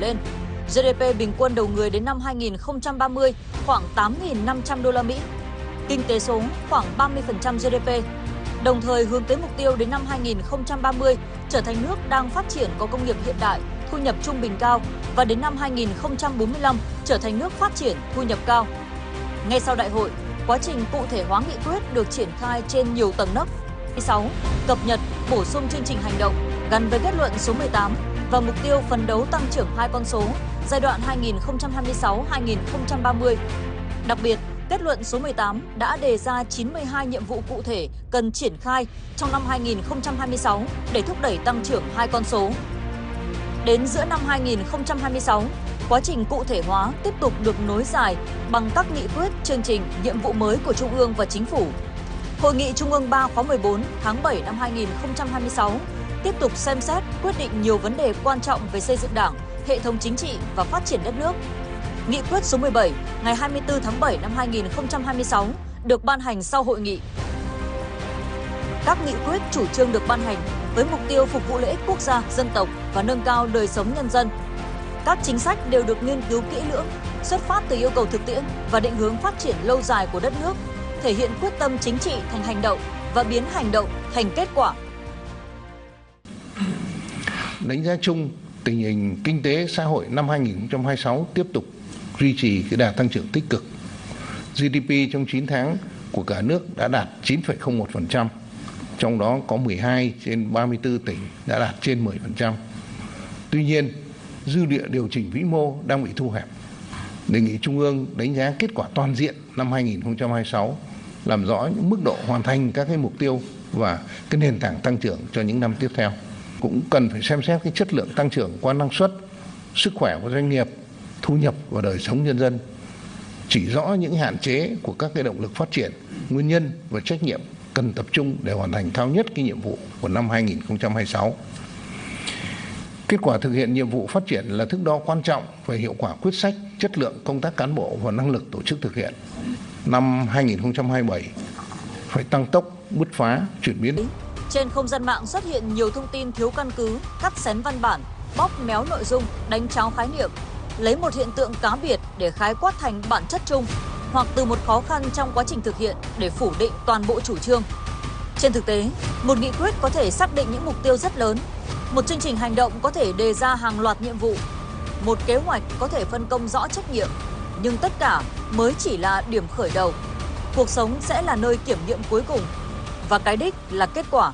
lên. GDP bình quân đầu người đến năm 2030 khoảng 8.500 đô la Mỹ. Kinh tế số khoảng 30% GDP. Đồng thời hướng tới mục tiêu đến năm 2030 trở thành nước đang phát triển có công nghiệp hiện đại, thu nhập trung bình cao và đến năm 2045 trở thành nước phát triển thu nhập cao. Ngay sau đại hội, quá trình cụ thể hóa nghị quyết được triển khai trên nhiều tầng nấc. 6. Cập nhật, bổ sung chương trình hành động gắn với kết luận số 18 và mục tiêu phấn đấu tăng trưởng 2 con số giai đoạn 2026-2030. Đặc biệt, kết luận số 18 đã đề ra 92 nhiệm vụ cụ thể cần triển khai trong năm 2026 để thúc đẩy tăng trưởng 2 con số. Đến giữa năm 2026, quá trình cụ thể hóa tiếp tục được nối dài bằng các nghị quyết, chương trình, nhiệm vụ mới của Trung ương và Chính phủ. Hội nghị Trung ương 3 khóa 14 tháng 7 năm 2026 tiếp tục xem xét quyết định nhiều vấn đề quan trọng về xây dựng Đảng, hệ thống chính trị và phát triển đất nước. Nghị quyết số 17 ngày 24 tháng 7 năm 2026 được ban hành sau hội nghị. Các nghị quyết chủ trương được ban hành với mục tiêu phục vụ lợi ích quốc gia, dân tộc và nâng cao đời sống nhân dân. Các chính sách đều được nghiên cứu kỹ lưỡng, xuất phát từ yêu cầu thực tiễn và định hướng phát triển lâu dài của đất nước, thể hiện quyết tâm chính trị thành hành động và biến hành động thành kết quả. Đánh giá chung, tình hình kinh tế xã hội năm 2026 tiếp tục duy trì cái đà tăng trưởng tích cực. GDP trong 9 tháng của cả nước đã đạt 9,01%, trong đó có 12 trên 34 tỉnh đã đạt trên 10%. Tuy nhiên, dư địa điều chỉnh vĩ mô đang bị thu hẹp. Đề nghị Trung ương đánh giá kết quả toàn diện năm 2026, làm rõ những mức độ hoàn thành các cái mục tiêu và cái nền tảng tăng trưởng cho những năm tiếp theo. Cũng cần phải xem xét cái chất lượng tăng trưởng qua năng suất, sức khỏe của doanh nghiệp, thu nhập và đời sống nhân dân. Chỉ rõ những hạn chế của các cái động lực phát triển, nguyên nhân và trách nhiệm cần tập trung để hoàn thành cao nhất cái nhiệm vụ của năm 2026. Kết quả thực hiện nhiệm vụ phát triển là thước đo quan trọng về hiệu quả quyết sách, chất lượng công tác cán bộ và năng lực tổ chức thực hiện. Năm 2027 phải tăng tốc, bứt phá, chuyển biến. Trên không gian mạng xuất hiện nhiều thông tin thiếu căn cứ, cắt xén văn bản, bóp méo nội dung, đánh tráo khái niệm, lấy một hiện tượng cá biệt để khái quát thành bản chất chung, hoặc từ một khó khăn trong quá trình thực hiện để phủ định toàn bộ chủ trương. Trên thực tế, một nghị quyết có thể xác định những mục tiêu rất lớn, một chương trình hành động có thể đề ra hàng loạt nhiệm vụ, một kế hoạch có thể phân công rõ trách nhiệm, nhưng tất cả mới chỉ là điểm khởi đầu. Cuộc sống sẽ là nơi kiểm nghiệm cuối cùng, và cái đích là kết quả.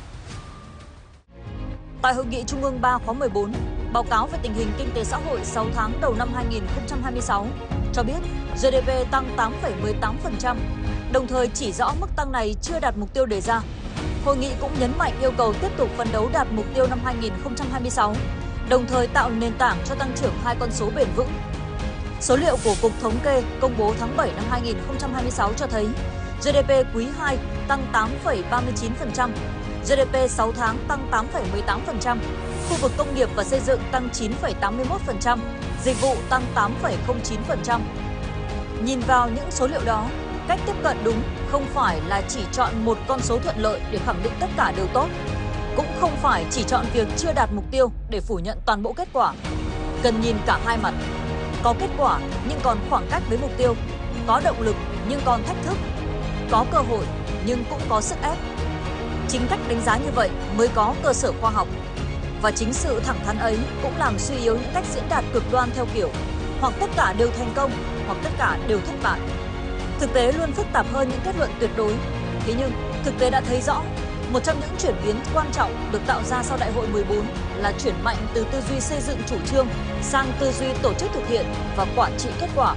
Tại Hội nghị Trung ương 3 khóa 14, báo cáo về tình hình kinh tế xã hội 6 tháng đầu năm 2026 cho biết GDP tăng 8,18%, đồng thời chỉ rõ mức tăng này chưa đạt mục tiêu đề ra. Hội nghị cũng nhấn mạnh yêu cầu tiếp tục phấn đấu đạt mục tiêu năm 2026, đồng thời tạo nền tảng cho tăng trưởng 2 con số bền vững. Số liệu của Cục Thống kê công bố tháng 7 năm 2026 cho thấy GDP quý 2 tăng 8,39%, GDP 6 tháng tăng 8,18%, khu vực công nghiệp và xây dựng tăng 9,81%, dịch vụ tăng 8,09%. Nhìn vào những số liệu đó, cách tiếp cận đúng không phải là chỉ chọn một con số thuận lợi để khẳng định tất cả đều tốt, cũng không phải chỉ chọn việc chưa đạt mục tiêu để phủ nhận toàn bộ kết quả. Cần nhìn cả hai mặt. Có kết quả nhưng còn khoảng cách với mục tiêu, có động lực nhưng còn thách thức, có cơ hội nhưng cũng có sức ép. Chính cách đánh giá như vậy mới có cơ sở khoa học. Và chính sự thẳng thắn ấy cũng làm suy yếu những cách diễn đạt cực đoan theo kiểu hoặc tất cả đều thành công hoặc tất cả đều thất bại. Thực tế luôn phức tạp hơn những kết luận tuyệt đối. Thế nhưng thực tế đã thấy rõ, một trong những chuyển biến quan trọng được tạo ra sau Đại hội 14 là chuyển mạnh từ tư duy xây dựng chủ trương sang tư duy tổ chức thực hiện và quản trị kết quả.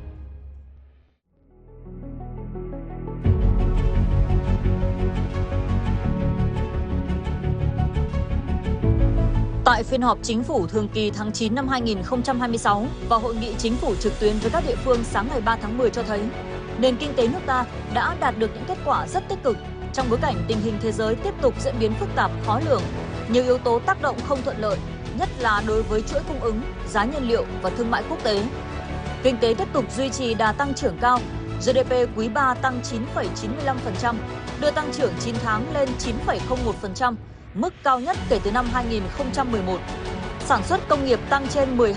Tại phiên họp Chính phủ thường kỳ tháng 9 năm 2026 và Hội nghị Chính phủ trực tuyến với các địa phương sáng ngày 3 tháng 10 cho thấy, nền kinh tế nước ta đã đạt được những kết quả rất tích cực trong bối cảnh tình hình thế giới tiếp tục diễn biến phức tạp khó lường, nhiều yếu tố tác động không thuận lợi, nhất là đối với chuỗi cung ứng, giá nhiên liệu và thương mại quốc tế. Kinh tế tiếp tục duy trì đà tăng trưởng cao, GDP quý 3 tăng 9,95%, đưa tăng trưởng 9 tháng lên 9,01%, mức cao nhất kể từ năm 2011. Sản xuất công nghiệp tăng trên 12